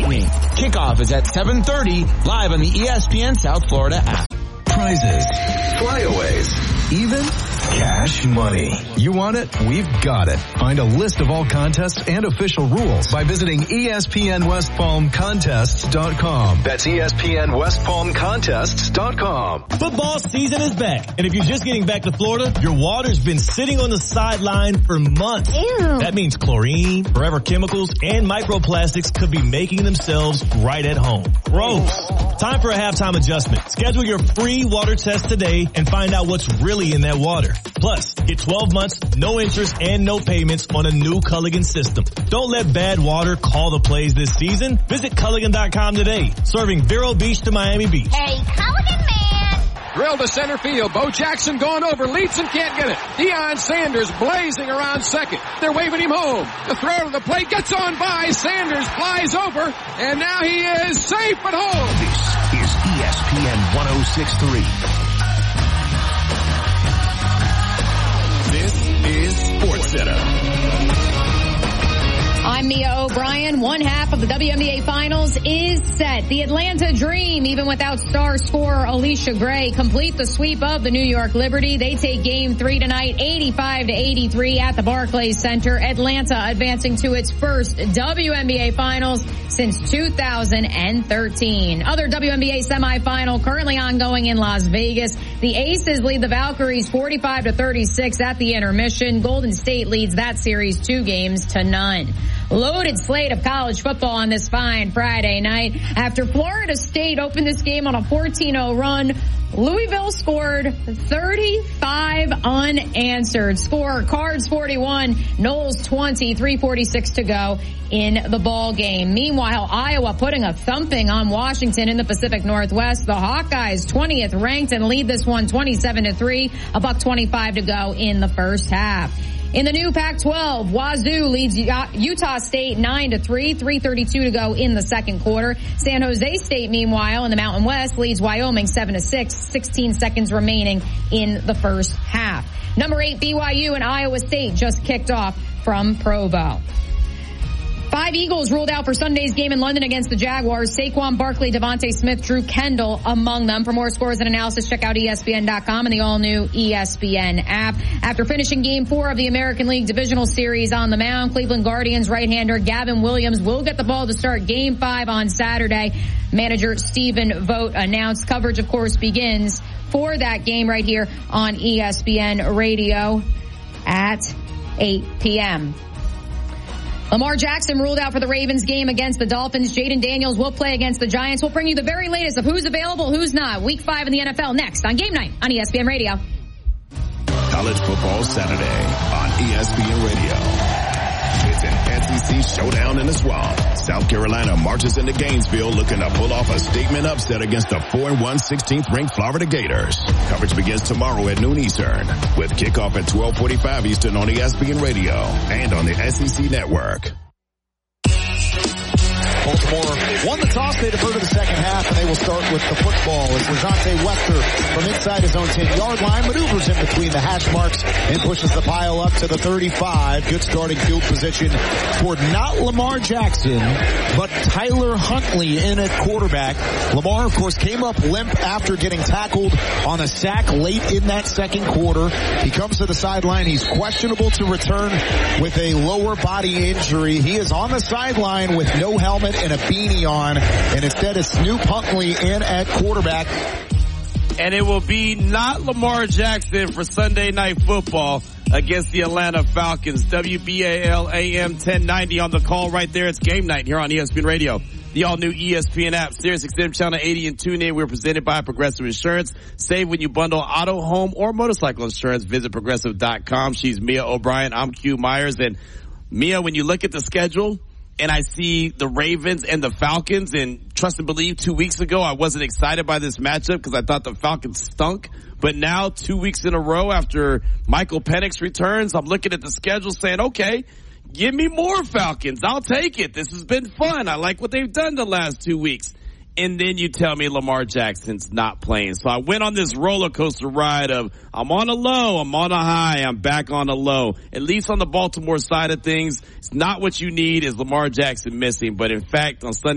Money. Kickoff is at 7:30, live on the ESPN South Florida app. Prizes, flyaways, even cash money. You want it? We've got it. Find a list of all contests and official rules by visiting ESPNWestPalmContests.com. That's ESPNWestPalmContests.com. Football season is back, and if you're just getting back to Florida, your water's been sitting on the sideline for months. Ew. That means chlorine, forever chemicals, and microplastics could be making themselves right at home. Gross. Time for a halftime adjustment. Schedule your free water test today and find out what's really in that water. Plus, get 12 months, no interest, and no payments on a new Culligan system. Don't let bad water call the plays this season. Visit Culligan.com today. Serving Vero Beach to Miami Beach. Hey, Culligan man! Drill to center field. Bo Jackson going over. Leaps and can't get it. Deion Sanders blazing around second. They're waving him home. The throw to the plate gets on by. Sanders flies over. And now he is safe at home. This is ESPN 106.3. This is SportsCenter. I'm Mia O'Brien. One half of the WNBA Finals is set. The Atlanta Dream, even without star scorer Alicia Gray, complete the sweep of the New York Liberty. They take Game 3 tonight, 85-83 at the Barclays Center. Atlanta advancing to its first WNBA Finals since 2013. Other WNBA semifinal currently ongoing in Las Vegas. The Aces lead the Valkyries 45-36 at the intermission. Golden State leads that series 2-0. Loaded slate of college football on this fine Friday night. After Florida State opened this game on a 14-0 run, Louisville scored 35 unanswered. Score Cards 41, Knowles 20, 3:46 to go in the ball game. Meanwhile, Iowa putting a thumping on Washington in the Pacific Northwest. The Hawkeyes 20th ranked and lead this one 27-3, $1:25 to go in the first half. In the new Pac-12, Wazoo leads Utah State 9-3, 3:32 to go in the second quarter. San Jose State, meanwhile, in the Mountain West, leads Wyoming 7-6, 16 seconds remaining in the first half. Number 8, BYU and Iowa State just kicked off from Provo. 5 Eagles ruled out for Sunday's game in London against the Jaguars. Saquon Barkley, Devontae Smith, Drew Kendall among them. For more scores and analysis, check out ESPN.com and the all-new ESPN app. After finishing Game 4 of the American League Divisional Series on the mound, Cleveland Guardians right-hander Gavin Williams will get the ball to start Game 5 on Saturday. Manager Stephen Vogt announced. Coverage, of course, begins for that game right here on ESPN Radio at 8 p.m. Lamar Jackson ruled out for the Ravens game against the Dolphins. Jaden Daniels will play against the Giants. We'll bring you the very latest of who's available, who's not. Week 5 in the NFL next on Game Night on ESPN Radio. College Football Saturday on ESPN Radio. It's an SEC showdown in the swamp. South Carolina marches into Gainesville looking to pull off a statement upset against the 4-1 16th ranked Florida Gators. Coverage begins tomorrow at noon Eastern with kickoff at 12:45 Eastern on ESPN Radio and on the SEC Network. Baltimore won the toss. They defer to the second half, and they will start with the football as Rajante Wester from inside his own 10-yard line maneuvers in between the hash marks and pushes the pile up to the 35. Good starting field position for not Lamar Jackson, but Tyler Huntley in at quarterback. Lamar, of course, came up limp after getting tackled on a sack late in that second quarter. He comes to the sideline. He's questionable to return with a lower body injury. He is on the sideline with no helmet and a beanie on, and instead it's Snoop Huntley in at quarterback. And it will be not Lamar Jackson for Sunday Night Football against the Atlanta Falcons. WBAL AM 1090 on the call right there. It's Game Night here on ESPN Radio. The all-new ESPN app, SiriusXM Channel 80 and TuneIn. We're presented by Progressive Insurance. Save when you bundle auto, home, or motorcycle insurance. Visit Progressive.com. She's Mia O'Brien. I'm Q Myers. And Mia, when you look at the schedule, and I see the Ravens and the Falcons, and trust and believe 2 weeks ago I wasn't excited by this matchup because I thought the Falcons stunk. But now 2 weeks in a row after Michael Penix returns, I'm looking at the schedule saying, okay, give me more Falcons. I'll take it. This has been fun. I like what they've done the last 2 weeks. And then you tell me Lamar Jackson's not playing. So I went on this roller coaster ride of I'm on a low, I'm on a high, I'm back on a low. At least on the Baltimore side of things, it's not what you need is Lamar Jackson missing. But in fact, on Sunday